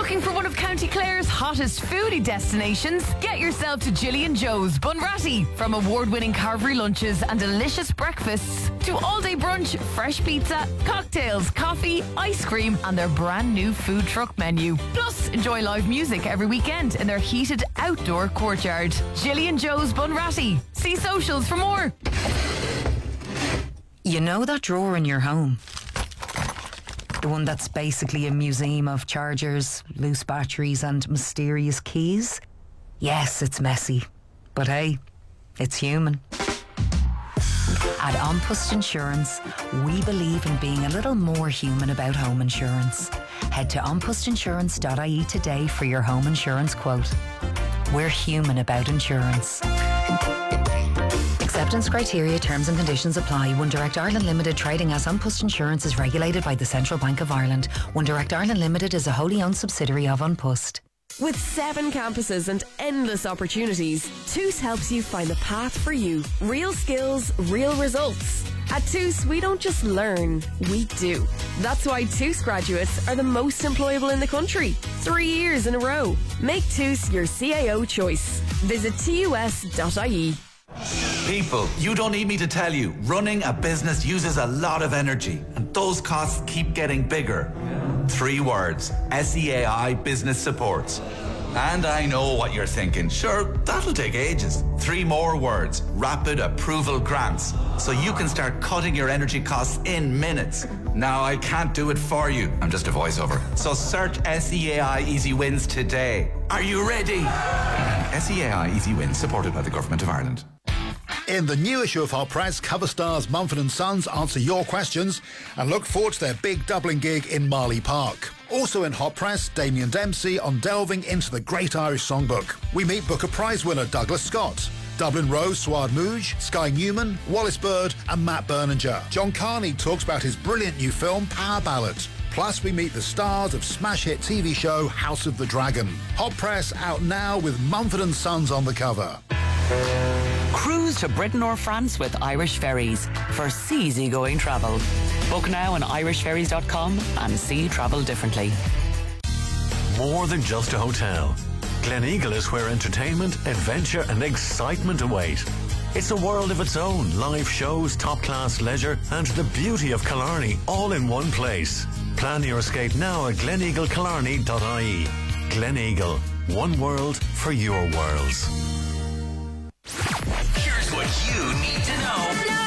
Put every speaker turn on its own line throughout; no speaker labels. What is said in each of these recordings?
Looking for one of County Clare's hottest foodie destinations? Get yourself to Gillian Joe's Bunratty. From award-winning carvery lunches and delicious breakfasts to all-day brunch, fresh pizza, cocktails, coffee, ice cream and their brand new food truck menu. Plus, enjoy live music every weekend in their heated outdoor courtyard. Gillian Joe's Bunratty. See socials for more.
You know that drawer in your home? The one that's basically a museum of chargers, loose batteries and mysterious keys? Yes, it's messy. But hey, it's human. At An Post Insurance, we believe in being a little more human about home insurance. Head to anpostinsurance.ie today for your home insurance quote. We're human about insurance. Acceptance criteria, terms and conditions apply. One Direct Ireland Limited, trading as An Post Insurance, is regulated by the Central Bank of Ireland. One Direct Ireland Limited is a wholly owned subsidiary of An Post.
With 7 campuses and endless opportunities, TOOS helps you find the path for you. Real skills, real results. At TOOS, we don't just learn, we do. That's why TOOS graduates are the most employable in the country. 3 years in a row. Make TOOS your CAO choice. Visit TUS.ie.
People, you don't need me to tell you, running a business uses a lot of energy and those costs keep getting bigger. 3 words, SEAI Business Supports. And I know what you're thinking, sure, that'll take ages. 3 more words, Rapid Approval Grants, so you can start cutting your energy costs in minutes. Now, I can't do it for you, I'm just a voiceover. So search SEAI Easy Wins today. Are you ready? SEAI Easy Wins, supported by the Government of Ireland.
In the new issue of Hot Press, cover stars Mumford & Sons answer your questions and look forward to their big Dublin gig in Marley Park. Also in Hot Press, Damien Dempsey on delving into the Great Irish Songbook. We meet Booker Prize winner Douglas Scott, Dublin Rose, Suad Mooj, Sky Newman, Wallace Bird and Matt Berninger. John Carney talks about his brilliant new film Power Ballad. Plus, we meet the stars of smash hit TV show House of the Dragon. Hot Press out now with Mumford & Sons on the cover.
Cruise to Britain or France with Irish Ferries for easy-going travel. Book now on irishferries.com and see travel differently.
More than just a hotel. Gleneagle is where entertainment, adventure and excitement await. It's a world of its own, live shows, top-class leisure and the beauty of Killarney all in one place. Plan your escape now at gleneaglecillarney.ie. Gleneagle, one world for your worlds.
Here's what you need to know now.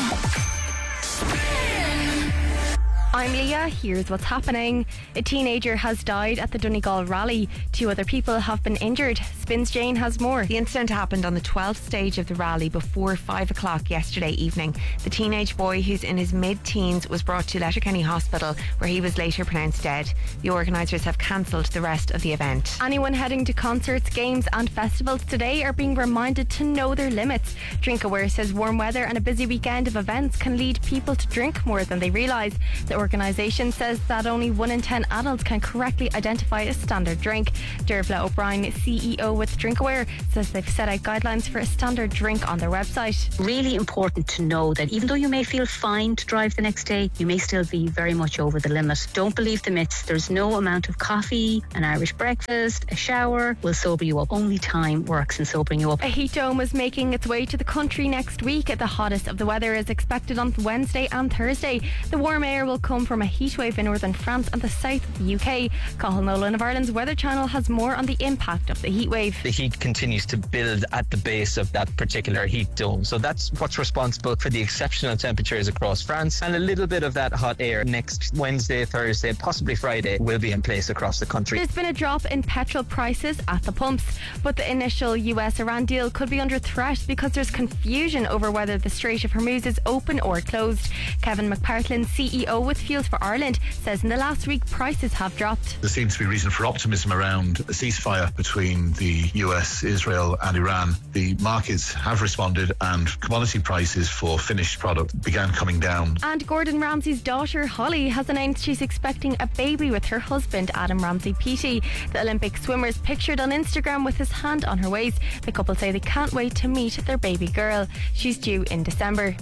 I'm Leah, here's what's happening. A teenager has died at the Donegal rally. 2 other people have been injured. Spins Jane has more.
The incident happened on the 12th stage of the rally before 5 o'clock yesterday evening. The teenage boy, who's in his mid-teens, was brought to Letterkenny Hospital where he was later pronounced dead. The organisers have cancelled the rest of the event.
Anyone heading to concerts, games and festivals today are being reminded to know their limits. DrinkAware says warm weather and a busy weekend of events can lead people to drink more than they realise. The organisation says that only 1 in 10 adults can correctly identify a standard drink. Dervla O'Brien, CEO with DrinkAware, says they've set out guidelines for a standard drink on their website.
Really important to know that even though you may feel fine to drive the next day, you may still be very much over the limit. Don't believe the myths. There's no amount of coffee, an Irish breakfast, a shower will sober you up. Only time works in sobering you up.
A heat dome is making its way to the country next week. The hottest of the weather is expected on Wednesday and Thursday. The warm air will come from a heatwave in northern France and the south of the UK. Cathal Nolan of Ireland's Weather Channel has more on the impact of the heatwave.
The heat continues to build at the base of that particular heat dome, so that's what's responsible for the exceptional temperatures across France, and a little bit of that hot air next Wednesday, Thursday, possibly Friday will be in place across the country.
There's been a drop in petrol prices at the pumps, but the initial US-Iran deal could be under threat because there's confusion over whether the Strait of Hormuz is open or closed. Kevin McPartlin, CEO with Fuels for Ireland, says in the last week prices have dropped.
There seems to be reason for optimism around a ceasefire between the US, Israel and Iran. The markets have responded and commodity prices for finished product began coming down.
And Gordon Ramsay's daughter Holly has announced she's expecting a baby with her husband Adam Ramsay-Peaty. The Olympic swimmer's pictured on Instagram with his hand on her waist. The couple say they can't wait to meet their baby girl. She's due in December.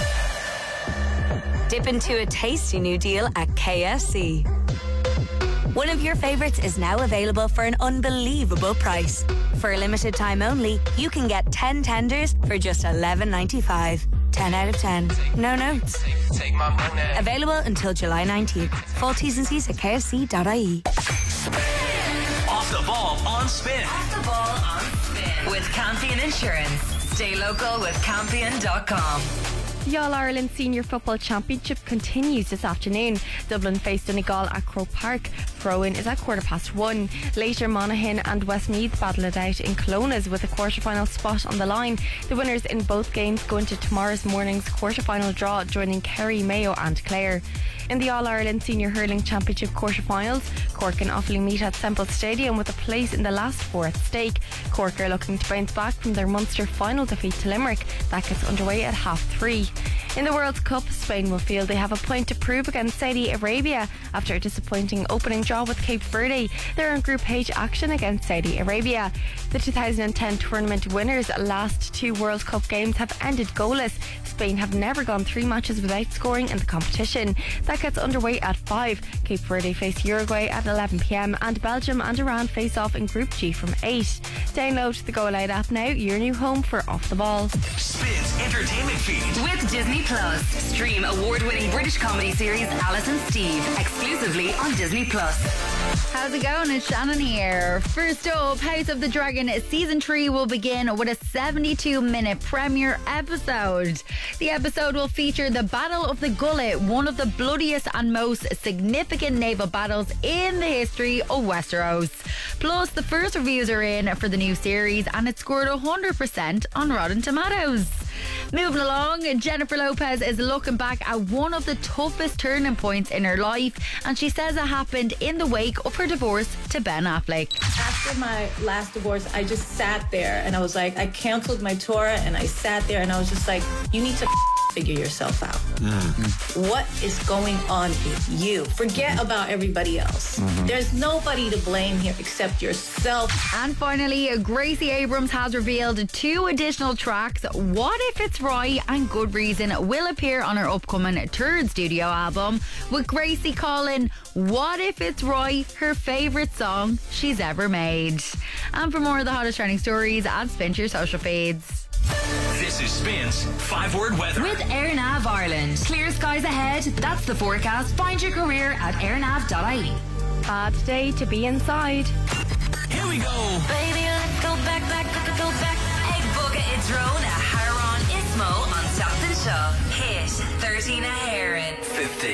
Dip into a tasty new deal at KFC. One of your favourites is now available for an unbelievable price. For a limited time only, you can get 10 tenders for just $11.95. 10 out of 10. No notes.
Take my money.
Available until July 19th. Full T's and C's at kfc.ie.
Off the ball on Spin.
Off the ball on Spin. With Campion Insurance. Stay local with Campion.com.
The All-Ireland Senior Football Championship continues this afternoon. Dublin face Donegal at Croke Park. Throw-in is at 1:15. Later, Monaghan and Westmeath battle it out in Clones with a quarter-final spot on the line. The winners in both games go into tomorrow's morning's quarter-final draw, joining Kerry, Mayo and Clare. In the All-Ireland Senior Hurling Championship quarter-finals, Cork and Offaly meet at Semple Stadium with a place in the last four at stake. Cork are looking to bounce back from their Munster final defeat to Limerick. That gets underway at 3:30. In the World Cup, Spain will feel they have a point to prove against Saudi Arabia after a disappointing opening draw with Cape Verde. They're in Group H action against Saudi Arabia. The 2010 tournament winners' last two World Cup games have ended goalless. Spain have never gone 3 matches without scoring in the competition. That gets underway at 5. Cape Verde face Uruguay at 11 p.m. and Belgium and Iran face off in Group G from 8. Download the Go Loud app now, your new home for Off the Ball.
Spins Entertainment Feed.
With Disney Plus. Stream award-winning British comedy series Alice and Steve exclusively on Disney Plus.
How's it going? It's Shannon here. First up, House of the Dragon Season 3 will begin with a 72-minute premiere episode. The episode will feature the Battle of the Gullet, one of the bloodiest and most significant naval battles in the history of Westeros. Plus, the first reviews are in for the new series and it scored 100% on Rotten Tomatoes. Moving along, Jennifer Lopez is looking back at one of the toughest turning points in her life, and she says it happened in the wake of her divorce to Ben Affleck.
After my last divorce, I just sat there and I was like, I canceled my tour and I sat there and I was just like, you need to figure yourself out. What is going on with you? Forget about everybody else. There's nobody to blame here except yourself.
And finally, Gracie Abrams has revealed 2 additional tracks, What If It's Right and Good Reason, will appear on her upcoming 3rd studio album, with Gracie calling What If It's Right her favourite song she's ever made. And for more of the hottest trending stories, add Spin to your social feeds.
This is Spins 5-word weather.
With AirNav Ireland. Clear skies ahead. That's the forecast. Find your career at airnav.ie.
Bad day to be inside.
Here we go.
Baby, let's go back. Egg Bugga Idrone a Haran Ismo on South and Shaw. Hit 13 a Heron.
50.